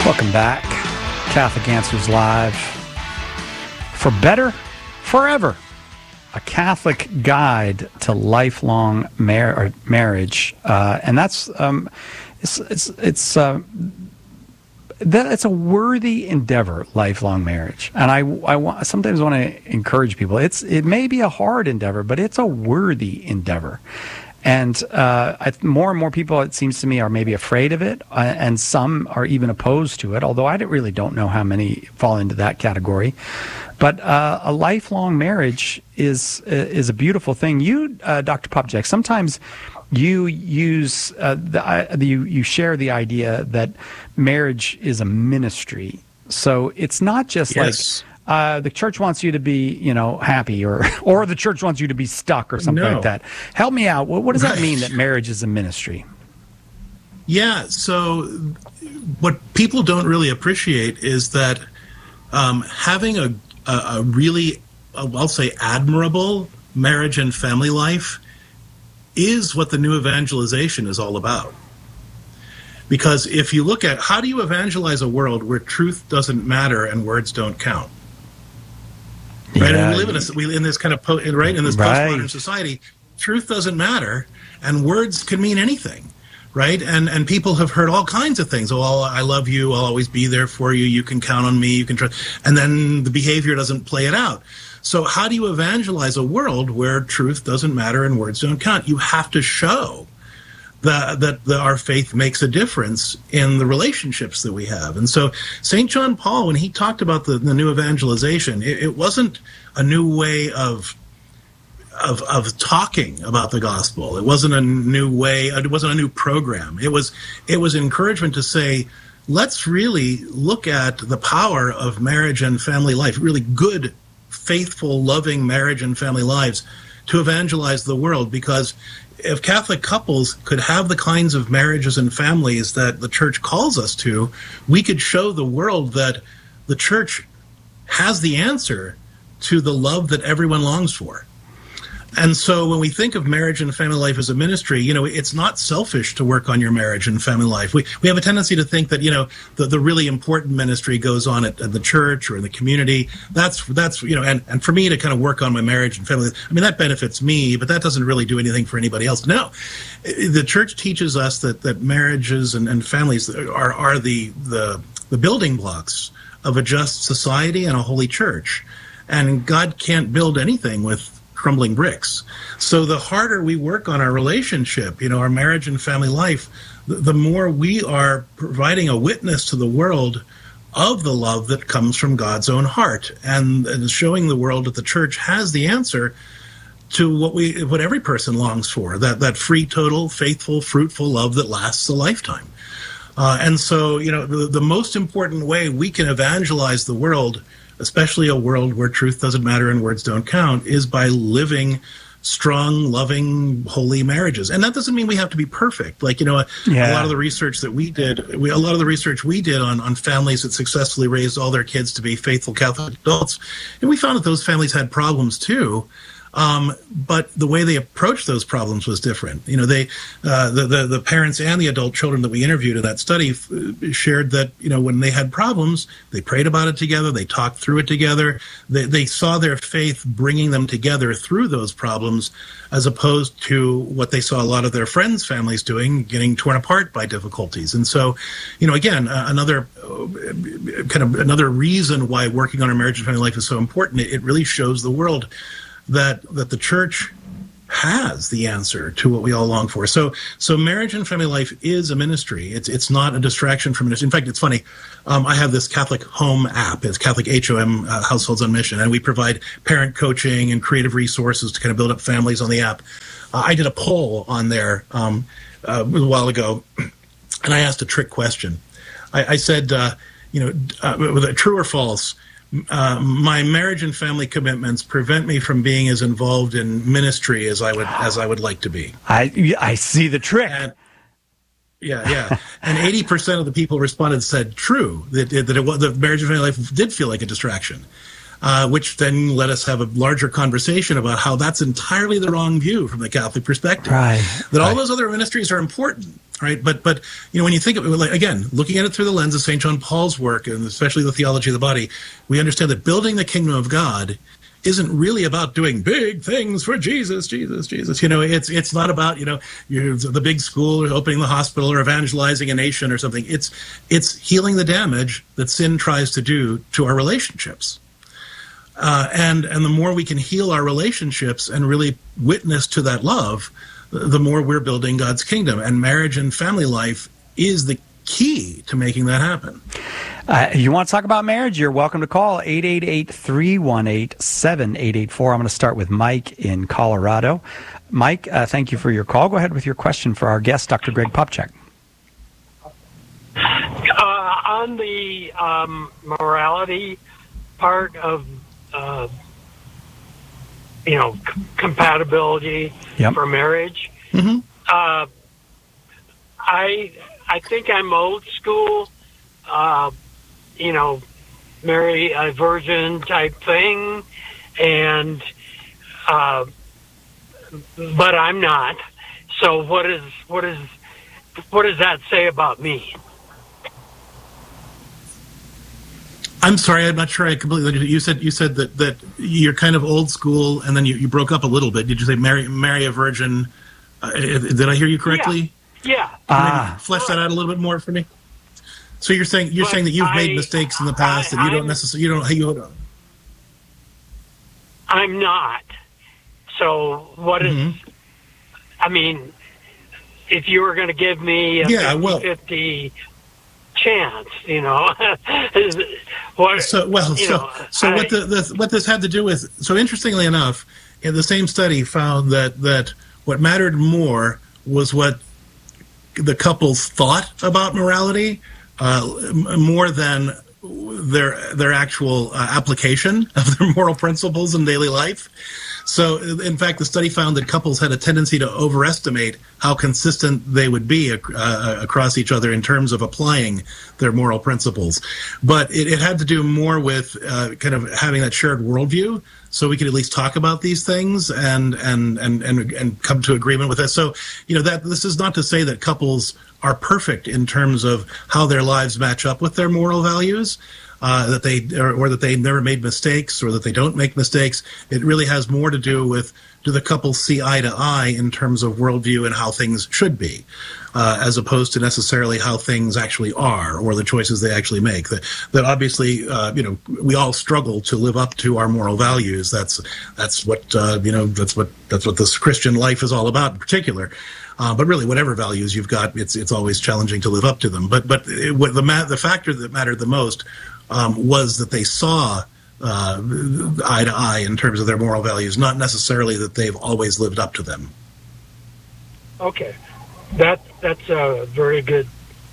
Welcome back. Catholic Answers Live. For better, forever. A Catholic guide to lifelong marriage, and that's it's a worthy endeavor, lifelong marriage. And I sometimes want to encourage people. It may be a hard endeavor, but it's a worthy endeavor. And more and more people, it seems to me, are maybe afraid of it, and some are even opposed to it, although I really don't know how many fall into that category. But a lifelong marriage is a beautiful thing. You, Dr. Popcak, sometimes you use you share the idea that marriage is a ministry. So it's not just like the church wants you to be, happy, or the church wants you to be stuck or something like that. Help me out. What does that mean, that marriage is a ministry? Yeah. So what people don't really appreciate is that having a really, I'll say, admirable marriage and family life is what the new evangelization is all about. Because if you look at how do you evangelize a world where truth doesn't matter and words don't count? Right, and we live in this kind of postmodern society. Truth doesn't matter, and words can mean anything, right? And people have heard all kinds of things. Oh, I love you. I'll always be there for you. You can count on me. You can trust. And then the behavior doesn't play it out. So how do you evangelize a world where truth doesn't matter and words don't count? You have to show that our faith makes a difference in the relationships that we have. And so St. John Paul, when he talked about the new evangelization, it wasn't a new way of talking about the gospel. It wasn't a new way. It wasn't a new program. It was encouragement to say, let's really look at the power of marriage and family life, really good, faithful, loving marriage and family lives, to evangelize the world. Because if Catholic couples could have the kinds of marriages and families that the church calls us to, we could show the world that the church has the answer to the love that everyone longs for. And so when we think of marriage and family life as a ministry, it's not selfish to work on your marriage and family life. We have a tendency to think that, the really important ministry goes on at the church or in the community. That's and for me to kind of work on my marriage and family, that benefits me, but that doesn't really do anything for anybody else. No, the church teaches us that marriages and families are the building blocks of a just society and a holy church. And God can't build anything with crumbling bricks. So the harder we work on our relationship, our marriage and family life, the more we are providing a witness to the world of the love that comes from God's own heart, and showing the world that the church has the answer to what every person longs for, that free, total, faithful, fruitful love that lasts a lifetime. And so, the most important way we can evangelize the world, especially a world where truth doesn't matter and words don't count, is by living strong, loving, holy marriages. And that doesn't mean we have to be perfect. A lot of the research that we did, on families that successfully raised all their kids to be faithful Catholic adults, and we found that those families had problems too. But the way they approached those problems was different. The parents and the adult children that we interviewed in that study shared that, when they had problems, they prayed about it together, they talked through it together, they saw their faith bringing them together through those problems, as opposed to what they saw a lot of their friends' families doing, getting torn apart by difficulties. And so, again, another reason why working on our marriage and family life is so important. It really shows the world that the church has the answer to what we all long for. So marriage and family life is a ministry. It's not a distraction from ministry. In fact, it's funny. I have this Catholic Home app. It's Catholic HOM, Households on Mission, and we provide parent coaching and creative resources to kind of build up families on the app. I did a poll on there a while ago, and I asked a trick question. I said, true or false? My marriage and family commitments prevent me from being as involved in ministry as I would like to be. I see the trick. And 80% of the people responded said true, that the marriage and family life did feel like a distraction, which then let us have a larger conversation about how that's entirely the wrong view from the Catholic perspective. Right. That all those other ministries are important. Right, but when you think of it, like, again, looking at it through the lens of St. John Paul's work, and especially the theology of the body, we understand that building the kingdom of God isn't really about doing big things for Jesus. It's not about the big school or opening the hospital or evangelizing a nation or something. It's healing the damage that sin tries to do to our relationships. And the more we can heal our relationships and really witness to that love, the more we're building God's kingdom. And marriage and family life is the key to making that happen. You want to talk about marriage? You're welcome to call 888-318-7884. I'm going to start with Mike in Colorado. Mike, thank you for your call. Go ahead with your question for our guest, Dr. Greg Popcak. On the morality part of compatibility for marriage. Mm-hmm. I think I'm old school, marry a virgin type thing, and but I'm not. So what does that say about me? I'm sorry, I'm not sure I completely. You said that you're kind of old school, and then you broke up a little bit. Did you say marry a virgin? Did I hear you correctly? Yeah. Maybe flesh that out a little bit more for me. So you're saying that you've made mistakes in the past, and you don't necessarily I'm not. So what is? Mm-hmm. I mean, if you were going to give me a 50-50 chance, what? So what this had to do with? So interestingly enough, in the same study found that what mattered more was what the couples thought about morality, more than their actual application of their moral principles in daily life. So, in fact, the study found that couples had a tendency to overestimate how consistent they would be across each other in terms of applying their moral principles. But it had to do more with kind of having that shared worldview, so we could at least talk about these things and come to agreement with it. So, that this is not to say that couples are perfect in terms of how their lives match up with their moral values. That they never made mistakes, or that they don't make mistakes. It really has more to do with, do the couple see eye to eye in terms of worldview and how things should be, as opposed to necessarily how things actually are or the choices they actually make. That obviously, we all struggle to live up to our moral values. That's what this Christian life is all about in particular. But really, whatever values you've got, it's always challenging to live up to them. But the factor that mattered the most was that they saw eye to eye in terms of their moral values, not necessarily that they've always lived up to them. Okay, that's a very good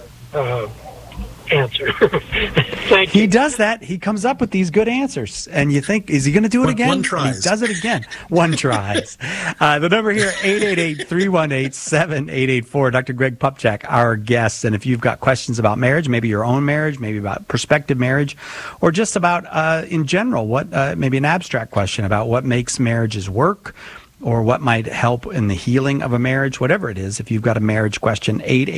answer. Thank you. He does that. He comes up with these good answers, and you think, is he going to do it again? One tries. He does it again. One tries. The number here, 888-318-7884. Dr. Greg Popcak, our guest. And if you've got questions about marriage, maybe your own marriage, maybe about prospective marriage, or just about, in general, what maybe an abstract question about what makes marriages work, or what might help in the healing of a marriage, whatever it is. If you've got a marriage question,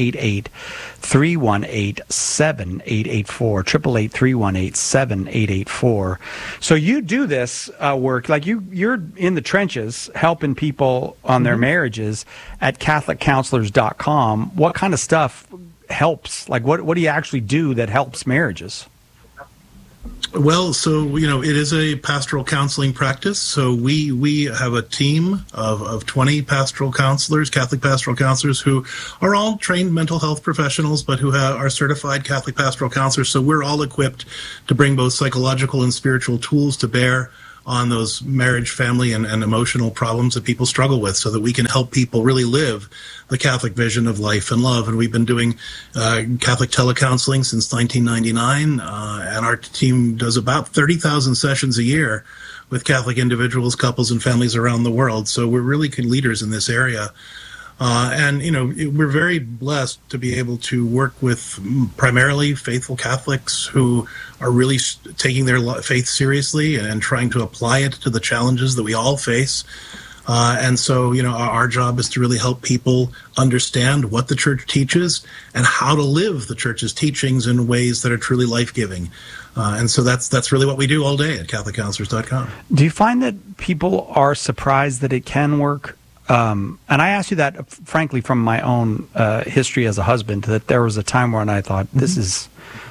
888-318-7884, 888-318-7884. So you do this work, like you're in the trenches helping people on their marriages at CatholicCounselors.com. What kind of stuff helps? Like what do you actually do that helps marriages? Well, so, it is a pastoral counseling practice. So we have a team of 20 pastoral counselors, Catholic pastoral counselors, who are all trained mental health professionals, but who are certified Catholic pastoral counselors. So we're all equipped to bring both psychological and spiritual tools to bear on those marriage, family, and emotional problems that people struggle with, so that we can help people really live the Catholic vision of life and love. And we've been doing Catholic telecounseling since 1999, and our team does about 30,000 sessions a year with Catholic individuals, couples, and families around the world. So we're really good leaders in this area. And we're very blessed to be able to work with primarily faithful Catholics who are really taking their faith seriously and trying to apply it to the challenges that we all face. And so, our job is to really help people understand what the church teaches and how to live the church's teachings in ways that are truly life-giving. And so that's really what we do all day at CatholicCounselors.com. Do you find that people are surprised that it can work? And I ask you that, frankly, from my own history as a husband, that there was a time when I thought, this is,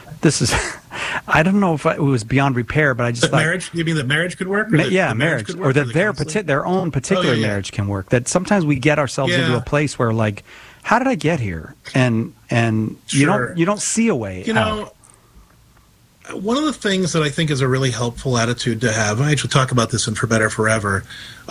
I don't know if it was beyond repair, but I just thought... Marriage? You mean that marriage could work? Marriage. Could work, or that their own particular marriage can work. That sometimes we get ourselves into a place where, like, how did I get here? And you don't see a way out. One of the things that I think is a really helpful attitude to have, and I actually talk about this in For Better Forever,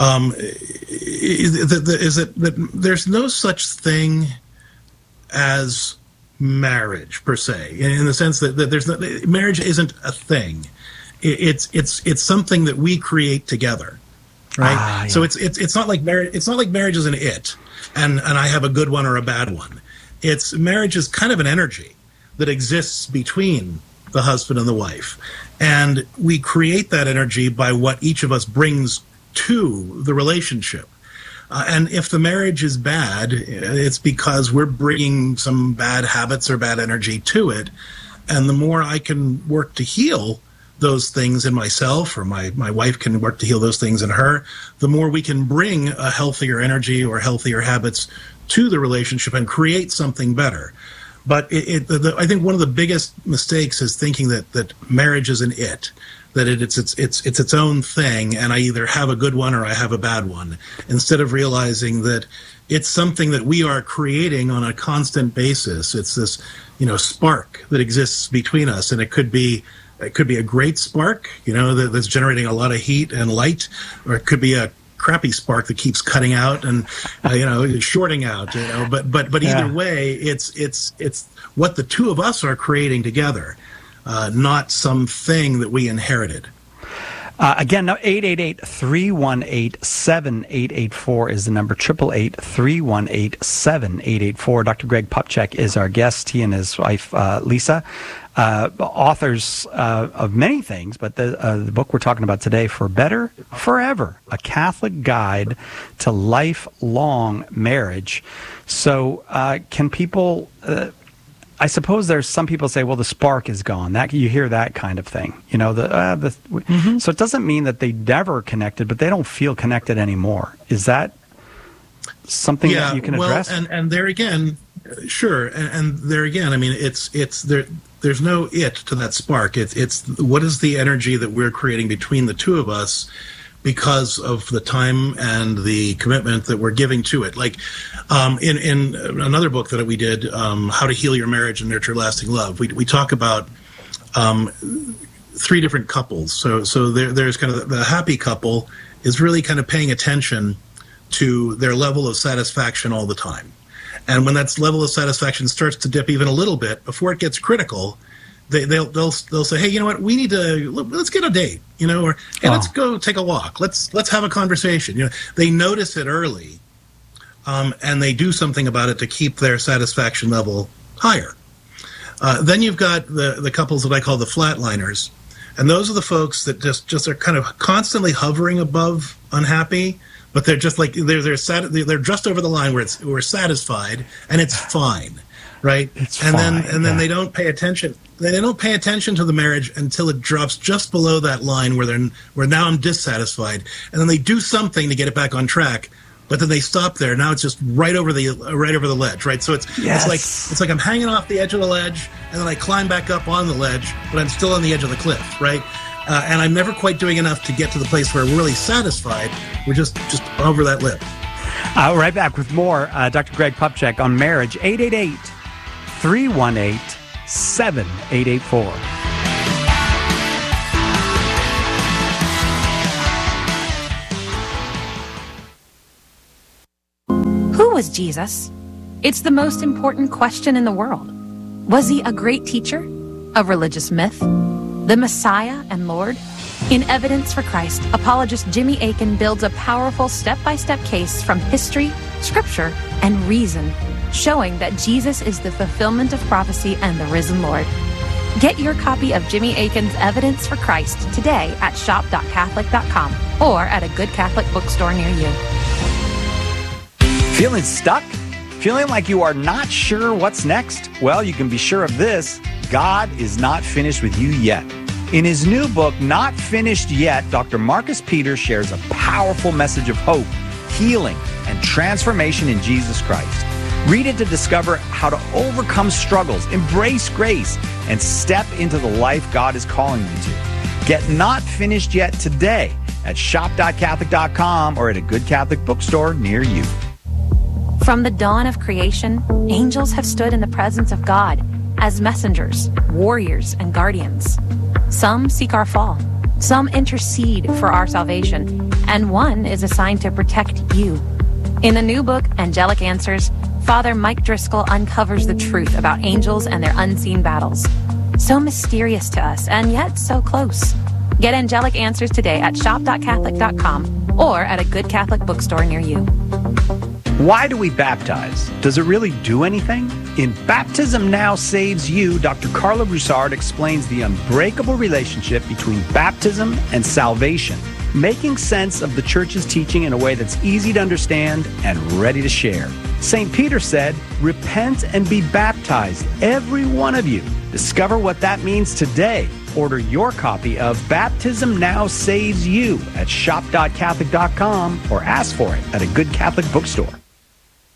is that there's no such thing as marriage per se, in the sense that marriage isn't a thing. It's something that we create together, right? So it's not like marriage. It's not like marriage is an it, and I have a good one or a bad one. Marriage is kind of an energy that exists between the husband and the wife. And we create that energy by what each of us brings to the relationship. And if the marriage is bad, it's because we're bringing some bad habits or bad energy to it. And the more I can work to heal those things in myself, or my wife can work to heal those things in her, the more we can bring a healthier energy or healthier habits to the relationship and create something better. But I think one of the biggest mistakes is thinking that marriage is an it, that it's its own thing, and I either have a good one or I have a bad one, instead of realizing that it's something that we are creating on a constant basis. It's this, spark that exists between us, and it could be a great spark, that's generating a lot of heat and light, or it could be a crappy spark that keeps cutting out and shorting out, but either way, it's what the two of us are creating together, not something that we inherited. Again, now 888-318-7884 is the number. 888-318-7884. Dr. Greg Popcak is our guest. He and his wife, Lisa, authors of many things, but the book we're talking about today, For Better Forever, A Catholic Guide to Lifelong Marriage. So can people... I suppose there's some people say, well, the spark is gone. That you hear that kind of thing, So it doesn't mean that they never connected, but they don't feel connected anymore. Is that something that you can address? And there again, sure. And there again, I mean, it's there. There's no it to that spark. It's what is the energy that we're creating between the two of us, because of the time and the commitment that we're giving to it. Like in another book that we did, How to Heal Your Marriage and Nurture Lasting Love, we talk about 3 different couples. So there's kind of the happy couple is really kind of paying attention to their level of satisfaction all the time. And when that level of satisfaction starts to dip even a little bit, before it gets critical, they'll say, hey, you know what? Let's get a date, or hey, let's go take a walk. Let's have a conversation. They notice it early, and they do something about it to keep their satisfaction level higher. Then you've got the couples that I call the flatliners, and those are the folks that just are kind of constantly hovering above unhappy, but they're just like they're just over the line where we're satisfied and it's fine. Right, then they don't pay attention. They don't pay attention to the marriage until it drops just below that line where now I'm dissatisfied, and then they do something to get it back on track. But then they stop there. Now it's just right over the ledge. Right, so it's like I'm hanging off the edge of the ledge, and then I climb back up on the ledge, but I'm still on the edge of the cliff. Right, and I'm never quite doing enough to get to the place where we're really satisfied. We're just over that lip. Right back with more. Dr. Greg Popcak on marriage. 888-318-7884. Who was Jesus? It's the most important question in the world. Was he a great teacher? A religious myth? The Messiah and Lord? In Evidence for Christ, apologist Jimmy Akin builds a powerful step-by-step case from history, scripture, and reason, showing that Jesus is the fulfillment of prophecy and the risen Lord. Get your copy of Jimmy Akin's Evidence for Christ today at shop.catholic.com or at a good Catholic bookstore near you. Feeling stuck? Feeling like you are not sure what's next? Well, you can be sure of this. God is not finished with you yet. In his new book, Not Finished Yet, Dr. Marcus Peters shares a powerful message of hope, healing, and transformation in Jesus Christ. Read it to discover how to overcome struggles, embrace grace, and step into the life God is calling you to. Get Not Finished Yet today at shop.catholic.com or at a good Catholic bookstore near you. From the dawn of creation, angels have stood in the presence of God as messengers, warriors, and guardians. Some seek our fall, some intercede for our salvation, and one is assigned to protect you. In the new book, Angelic Answers, Father Mike Driscoll uncovers the truth about angels and their unseen battles. So mysterious to us, and yet so close. Get Angelic Answers today at shop.catholic.com or at a good Catholic bookstore near you. Why do we baptize? Does it really do anything? In Baptism Now Saves You, Dr. Carla Broussard explains the unbreakable relationship between baptism and salvation, making sense of the Church's teaching in a way that's easy to understand and ready to share. St. Peter said, "Repent and be baptized, every one of you." Discover what that means today. Order your copy of Baptism Now Saves You at shop.catholic.com or ask for it at a good Catholic bookstore.